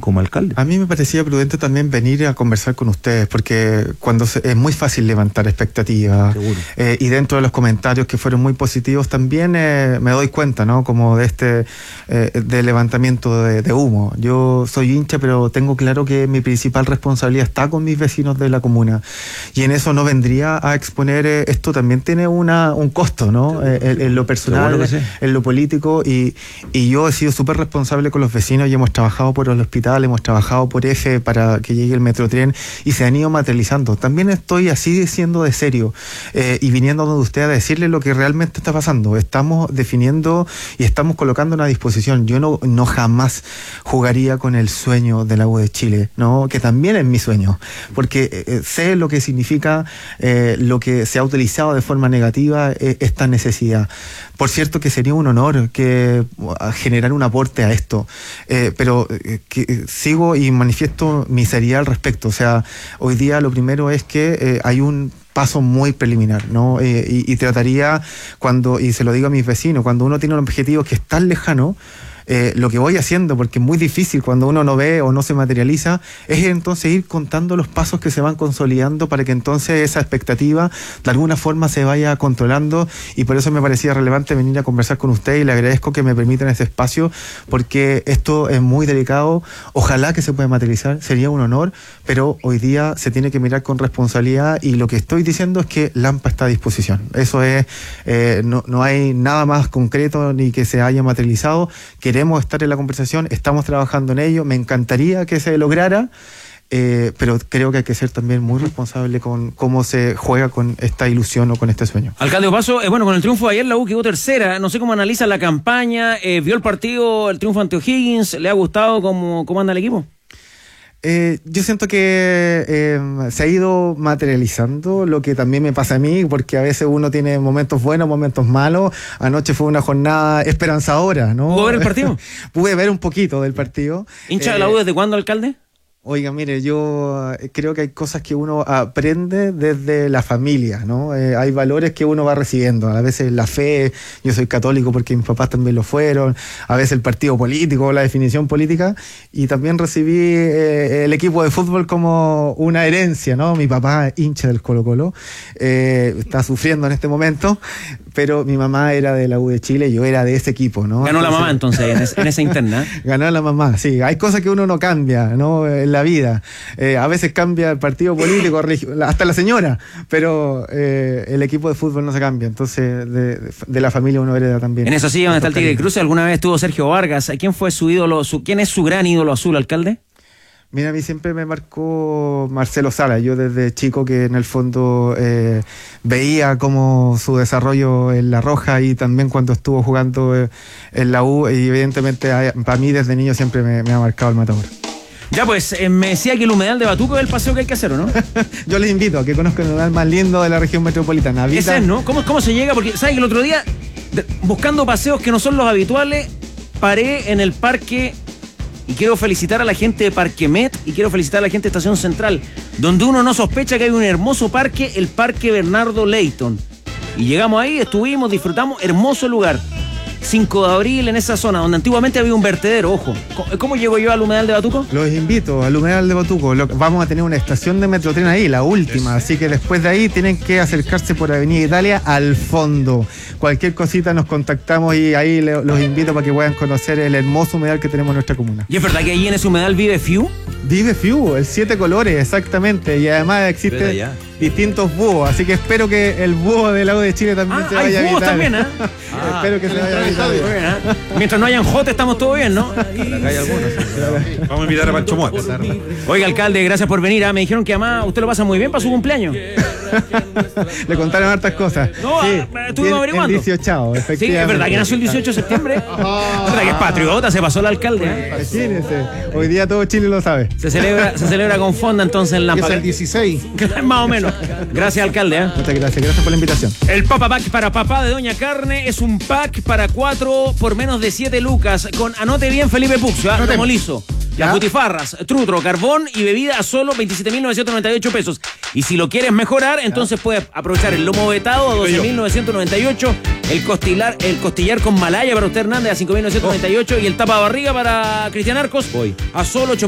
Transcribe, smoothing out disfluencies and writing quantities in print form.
como alcalde. A mí me parecía prudente también venir a conversar con ustedes, porque es muy fácil levantar expectativas. Y dentro de los comentarios que fueron muy positivos también me doy cuenta, ¿no? Como de de levantamiento de humo. Yo soy hincha, pero tengo claro que mi principal responsabilidad está con mis vecinos de la comuna. Y en eso no vendría a exponer, esto también tiene un costo, ¿no? En lo personal, sí. En lo político, y yo he sido súper responsable con los vecinos y hemos trabajado por el hospital, hemos trabajado por EFE para que llegue el Metrotren y se han ido materializando. También estoy así siendo de serio y viniendo donde usted a decirle lo que realmente está pasando. Estamos definiendo y estamos colocando una disposición. Yo no jamás jugaría con el sueño de la U de Chile, ¿no? Que también es mi sueño, porque sé lo que significa lo que se ha utilizado de forma negativa esta necesidad. Por cierto que sería un honor generar un aporte a esto, pero sigo y manifiesto mi seriedad al respecto. O sea, hoy día lo primero es que hay un paso muy preliminar, ¿no? Y trataría, y se lo digo a mis vecinos, cuando uno tiene un objetivo que es tan lejano, lo que voy haciendo, porque es muy difícil cuando uno no ve o no se materializa, es entonces ir contando los pasos que se van consolidando para que entonces esa expectativa de alguna forma se vaya controlando, y por eso me parecía relevante venir a conversar con usted y le agradezco que me permitan ese espacio, porque esto es muy delicado. Ojalá que se pueda materializar, sería un honor, pero hoy día se tiene que mirar con responsabilidad, y lo que estoy diciendo es que Lampa está a disposición. Eso es, no hay nada más concreto ni que se haya materializado. Queremos estar en la conversación, estamos trabajando en ello, me encantaría que se lograra, pero creo que hay que ser también muy responsable con cómo se juega con esta ilusión o con este sueño. Alcalde Opaso, con el triunfo de ayer la U quedó tercera, no sé cómo analiza la campaña, vio el partido, el triunfo ante O'Higgins, ¿le ha gustado cómo anda el equipo? Yo siento que se ha ido materializando lo que también me pasa a mí, porque a veces uno tiene momentos buenos, momentos malos. Anoche fue una jornada esperanzadora, ¿no? ¿Pudo ver el partido? Pude ver un poquito del partido. ¿Hincha de la U desde cuándo, alcalde? Oiga, mire, yo creo que hay cosas que uno aprende desde la familia, ¿no? Hay valores que uno va recibiendo. A veces la fe, yo soy católico porque mis papás también lo fueron. A veces el partido político, la definición política. Y también recibí el equipo de fútbol como una herencia, ¿no? Mi papá es hincha del Colo-Colo, está sufriendo en este momento, pero mi mamá era de la U de Chile, yo era de ese equipo, ¿no? Ganó la mamá entonces en esa interna. Ganó la mamá, sí. Hay cosas que uno no cambia, ¿no? En la vida. A veces cambia el partido político, hasta la señora, pero el equipo de fútbol no se cambia. Entonces, de la familia uno hereda también. En eso sí, donde está el Tigre Cruz, alguna vez estuvo Sergio Vargas. ¿Quién fue su ídolo? ¿Quién es su gran ídolo azul, alcalde? Mira, a mí siempre me marcó Marcelo Sala. Yo desde chico que en el fondo veía como su desarrollo en La Roja y también cuando estuvo jugando en la U, y evidentemente para mí desde niño siempre me ha marcado el Matador. Ya pues, me decía que el humedal de Batuco es el paseo que hay que hacer, ¿o no? Yo les invito a que conozcan el humedal más lindo de la región metropolitana. Ese es, ¿no? ¿Cómo se llega? Porque, ¿sabes que el otro día, buscando paseos que no son los habituales, paré en el parque, y quiero felicitar a la gente de Parquemet y quiero felicitar a la gente de Estación Central, donde uno no sospecha que hay un hermoso parque, el Parque Bernardo Leyton. Y llegamos ahí, estuvimos, disfrutamos, hermoso lugar. 5 de abril en esa zona, donde antiguamente había un vertedero, ojo. ¿Cómo llego yo al humedal de Batuco? Los invito al humedal de Batuco. Vamos a tener una estación de Metrotren ahí, la última, así que después de ahí tienen que acercarse por Avenida Italia al fondo. Cualquier cosita nos contactamos y ahí los invito para que puedan conocer el hermoso humedal que tenemos en nuestra comuna. ¿Y es verdad que ahí en ese humedal vive Fiu? Vive Fiu, el 7 colores, exactamente, y además existe distintos búhos, así que espero que el búho del lado de Chile también se vaya a visitar. También, ¿eh? Espero que se vaya a visitar. Mientras no hayan jotes, estamos todo bien, ¿no? Acá hay algunos. Vamos a invitar a Pancho Mota. Oiga, alcalde, gracias por venir. Me dijeron que además usted lo pasa muy bien para su cumpleaños. Le contaron hartas cosas. No, sí, estuvimos averiguando. El 18, efectivamente. Sí, es verdad que nació el 18 de septiembre. Es verdad que es patriota, se pasó el alcalde. Imagínese, hoy día todo Chile lo sabe. Se celebra con fonda entonces en Lampa. Es el 16. Más o menos. Gracias, alcalde. Muchas gracias por la invitación. El Papa Pack para papá de Doña Carne es un pack para 4 por menos de 7 lucas. Anote bien Felipe Puxo, como liso. Las butifarras, trutro, carbón y bebida a solo 27.998 pesos. Y si lo quieres mejorar, entonces puedes aprovechar el lomo vetado a 12.998, el costillar con malaya para usted Hernández a 5.998 y el tapa barriga para Cristian Arcos a solo